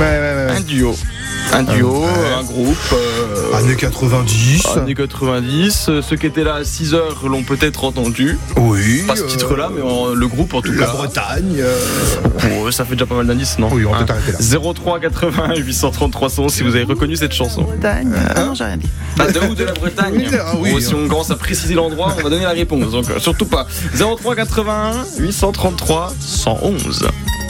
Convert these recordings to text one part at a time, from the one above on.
Un duo, un groupe. Années 90. Années 90. Ceux qui étaient là à 6h l'ont peut-être entendu. Oui. Pas ce titre-là, mais le groupe en tout cas. La Bretagne. Ça fait déjà pas mal d'indices, non? Oui, on peut t'arrêter là. 03 80 833 111 si vous avez reconnu cette chanson. Bretagne. Non, j'ai rien dit. De la Bretagne. Oui, Si on commence à préciser l'endroit, on va donner la réponse. Donc surtout pas. 03 81 833 111.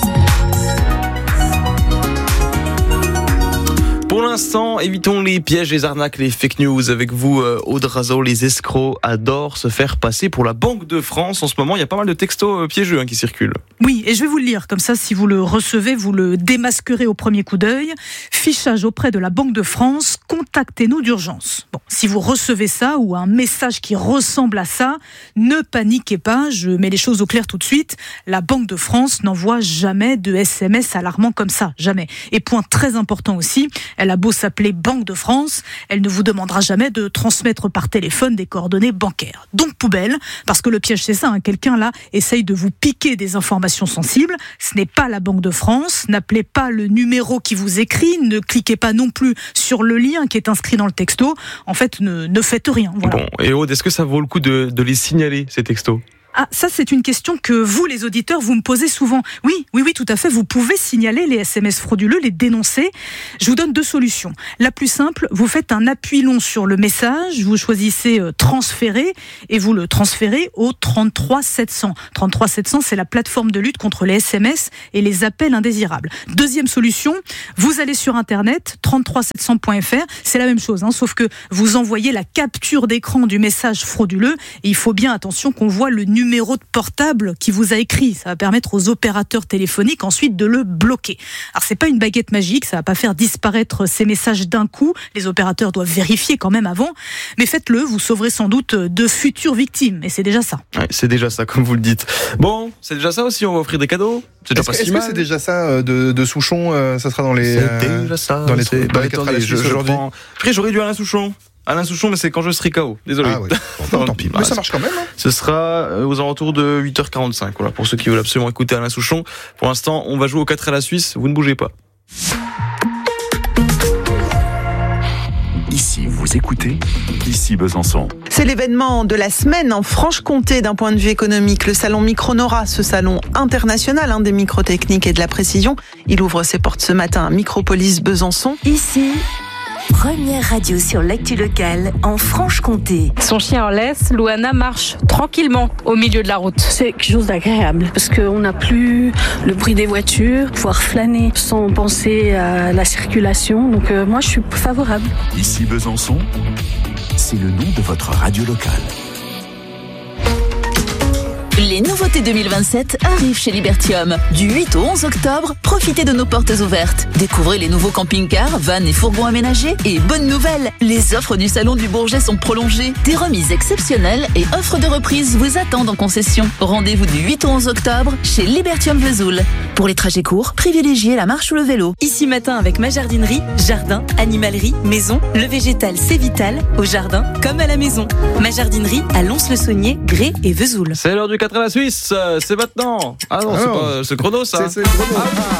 Pour l'instant, évitons les pièges, les arnaques, les fake news. Avec vous, Aude Razo, les escrocs adorent se faire passer pour la Banque de France. En ce moment, il y a pas mal de textos piégeux qui circulent. Oui, et je vais vous le lire. Comme ça, si vous le recevez, vous le démasquerez au premier coup d'œil. Fichage auprès de la Banque de France, contactez-nous d'urgence. Bon, si vous recevez ça ou un message qui ressemble à ça, ne paniquez pas, je mets les choses au clair tout de suite. La Banque de France n'envoie jamais de SMS alarmants comme ça, jamais. Et point très important aussi, elle a beau s'appeler Banque de France, elle ne vous demandera jamais de transmettre par téléphone des coordonnées bancaires. Donc poubelle, parce que le piège c'est ça, quelqu'un là essaye de vous piquer des informations sensibles, ce n'est pas la Banque de France, n'appelez pas le numéro qui vous écrit, ne cliquez pas non plus sur le lien qui est inscrit dans le texto, en fait ne faites rien. Voilà. Bon, et Aude, est-ce que ça vaut le coup de les signaler, ces textos ? Ah, ça c'est une question que vous, les auditeurs, vous me posez souvent. Oui, tout à fait, vous pouvez signaler les SMS frauduleux, les dénoncer. Je vous donne 2 solutions. La plus simple, vous faites un appui long sur le message, vous choisissez transférer et vous le transférez au 33 700. 33 700, c'est la plateforme de lutte contre les SMS et les appels indésirables. Deuxième solution, vous allez sur internet, 33700.fr, c'est la même chose, sauf que vous envoyez la capture d'écran du message frauduleux et il faut bien attention qu'on voit le numéro de portable qui vous a écrit. Ça va permettre aux opérateurs téléphoniques ensuite de le bloquer. Alors c'est pas une baguette magique, ça va pas faire disparaître ces messages d'un coup. Les opérateurs doivent vérifier quand même avant. Mais faites-le, vous sauverez sans doute de futures victimes. Et c'est déjà ça. Ouais, c'est déjà ça, comme vous le dites. Bon, c'est déjà ça aussi, on va offrir des cadeaux. C'est déjà pas si mal. Est-ce que c'est déjà ça de Souchon, ça sera dans les... C'est déjà ça. Dans les 4 à la Suisse aujourd'hui. Après, j'aurais dû Alain Souchon. Alain Souchon, mais c'est quand je serai KO. Désolé. Ah oui. Bon, tant pis. Mais ça marche quand même. Ce sera aux alentours de 8h45. Voilà, pour ceux qui veulent absolument écouter Alain Souchon. Pour l'instant, on va jouer aux 4 à la Suisse. Vous ne bougez pas. Ici, vous écoutez Ici Besançon. C'est l'événement de la semaine en Franche-Comté d'un point de vue économique. Le salon Micronora, ce salon international des microtechniques et de la précision. Il ouvre ses portes ce matin à Micropolis Besançon. Ici, première radio sur l'actu locale en Franche-Comté. Son chien en laisse, Louana marche tranquillement au milieu de la route. C'est quelque chose d'agréable parce qu'on n'a plus le bruit des voitures, pouvoir flâner sans penser à la circulation. Donc moi je suis favorable. Ici Besançon, c'est le nom de votre radio locale. Les nouveautés 2027 arrivent chez Libertium. Du 8 au 11 octobre, profitez de nos portes ouvertes. Découvrez les nouveaux camping-cars, vannes et fourgons aménagés. Et bonne nouvelle, les offres du Salon du Bourget sont prolongées. Des remises exceptionnelles et offres de reprise vous attendent en concession. Rendez-vous du 8 au 11 octobre chez Libertium Vesoul. Pour les trajets courts, privilégiez la marche ou le vélo. Ici matin avec ma jardinerie, jardin, animalerie, maison, le végétal c'est vital, au jardin comme à la maison. Ma jardinerie à Lons-le-Saunier, Grès et Vesoul. C'est l'heure du 4 à la Suisse, c'est maintenant. Ah non, c'est pas ce chrono ça. C'est le chrono.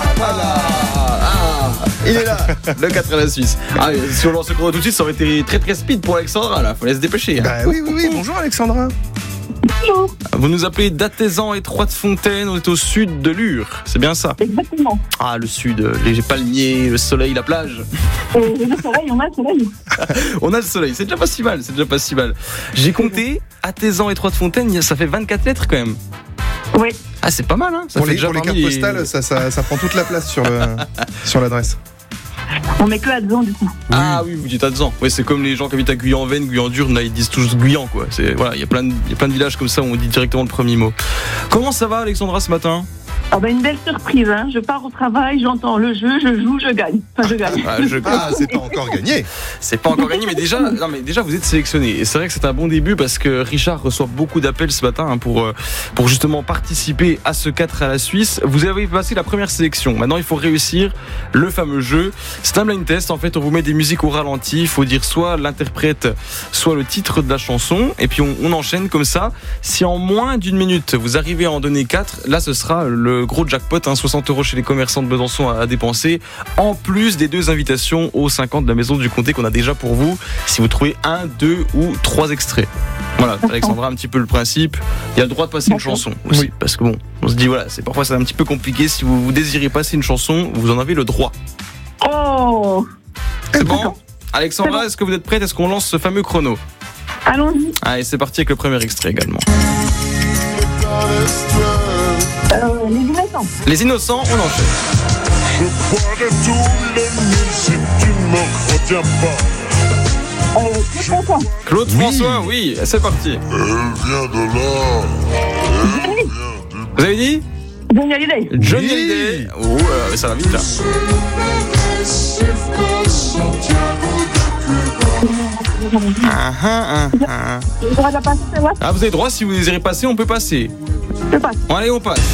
Il est là, le 4 à la Suisse. Si on lance le chrono tout de suite, ça aurait été très très speed pour Alexandra là, fallait se dépêcher. Oui, bonjour Alexandra. Bonjour. Vous nous appelez d'Athezan et Trois-de-Fontaine, on est au sud de Lure, c'est bien ça? Exactement. Ah, le sud, les palmiers, le soleil, la plage. Le soleil, on a le soleil. On a le soleil, c'est déjà pas si mal, J'ai compté, Athezan et Trois-de-Fontaine, ça fait 24 lettres quand même. Oui. Ah, c'est pas mal, hein. Ça pour fait les cartes postales, ça prend toute la place sur l'adresse. On met que Athezan du coup. Ah oui, vous dites Athezan. Ouais, c'est comme les gens qui habitent à Guyan-Venne, Guyan-Durne, là ils disent tous Guyan quoi. C'est voilà, il y a plein de villages comme ça où on dit directement le premier mot. Comment ça va Alexandra ce matin? Une belle surprise, Je pars au travail, j'entends le jeu, je joue, je gagne. Enfin, je gagne. C'est pas encore gagné. C'est pas encore gagné, mais déjà vous êtes sélectionné. Et c'est vrai que c'est un bon début parce que Richard reçoit beaucoup d'appels ce matin pour justement participer à ce 4 à la Suisse. Vous avez passé la première sélection. Maintenant, il faut réussir le fameux jeu. C'est un blind test. En fait, on vous met des musiques au ralenti. Il faut dire soit l'interprète, soit le titre de la chanson. Et puis on enchaîne comme ça. Si en moins d'une minute, vous arrivez à en donner 4, là, ce sera le le gros jackpot, 60 € chez les commerçants de Besançon à dépenser, en plus des 2 invitations aux 50 de la Maison du Comté qu'on a déjà pour vous, si vous trouvez 1, 2 ou 3 extraits. Voilà, Alexandra, un petit peu le principe. Il y a le droit de passer une chanson aussi, oui. Parce que bon, on se dit voilà, parfois c'est un petit peu compliqué. Si vous désirez passer une chanson, vous en avez le droit. Oh, c'est bon. Alexandra, est-ce que vous êtes prête? Est-ce qu'on lance ce fameux chrono? Allons-y. Allez, c'est parti avec le premier extrait également. Les innocents. Les innocents, on enchaîne. Je crois de tous les mille si tu ne me retiens pas. Claude François. Claude François, oui, c'est parti. Elle vient de là. Vous avez dit Johnny Hallyday. Johnny Hallyday. Oh, ça va vite là. Ah, vous avez droit, si vous désirez passer, on peut passer. Je passe. Allez, on passe.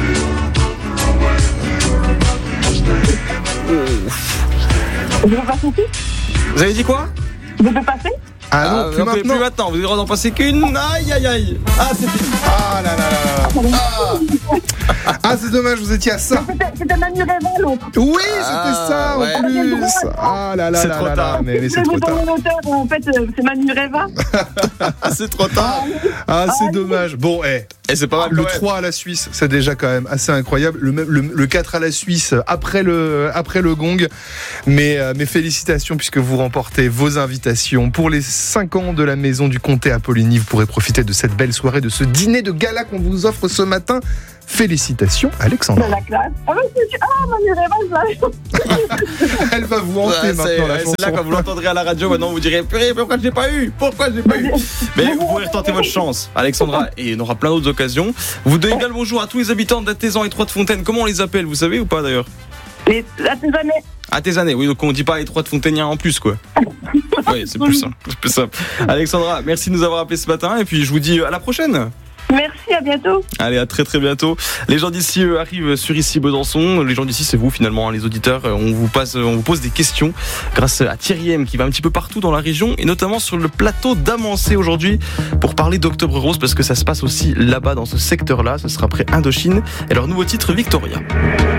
Je peux passer aussi. Vous avez dit quoi? Je peux passer. Ah non, plus maintenant. Vous avez le droit d'en passer qu'une. Aïe, aïe, aïe. Ah, c'est fini. Ah là là là là. Ah, c'est dommage, vous étiez à ça. C'était Manu Réva, l'autre. Oui, c'était ça, en plus. Ah là là là là. Mais c'est trop tard. En fait, c'est Manu Réva. C'est trop tard. Ah, c'est dommage. Bon, c'est pas mal. Le 3 à la Suisse, c'est déjà quand même assez incroyable. Le 4 à la Suisse après le gong. Mais félicitations puisque vous remportez vos invitations pour les 5 ans de la Maison du Comté à Poligny. Vous pourrez profiter de cette belle soirée, de ce dîner de gala qu'on vous offre ce matin. Félicitations, Alexandra. C'est la classe. Manu Réva, elle va vous hanter maintenant, la chanson. C'est là, quand vous l'entendrez à la radio, maintenant vous direz purée, pourquoi je l'ai pas eu? Mais vous pourrez retenter votre chance, Alexandra, et il y aura plein d'autres occasions. Vous donnez également bonjour à tous les habitants d'Athézan et Trois-de-Fontaine. Comment on les appelle, vous savez ou pas d'ailleurs? Les Athézanais. Athézanais, oui, donc on dit pas les Trois-de-Fontainiens en plus, quoi. Oui, c'est plus simple. Alexandra, merci de nous avoir appelés ce matin, et puis je vous dis à la prochaine. Merci, à bientôt. Allez, à très très bientôt. Les gens d'ici arrivent sur ici Besançon. Les gens d'ici, c'est vous finalement, les auditeurs. On vous pose des questions grâce à Thierry M qui va un petit peu partout dans la région et notamment sur le plateau d'Amancé aujourd'hui pour parler d'Octobre Rose parce que ça se passe aussi là-bas dans ce secteur-là. Ce sera après Indochine et leur nouveau titre Victoria.